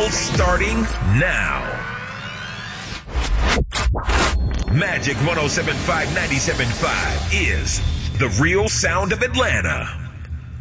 battle starting now. Magic 107.5 97.5 is the real sound of Atlanta.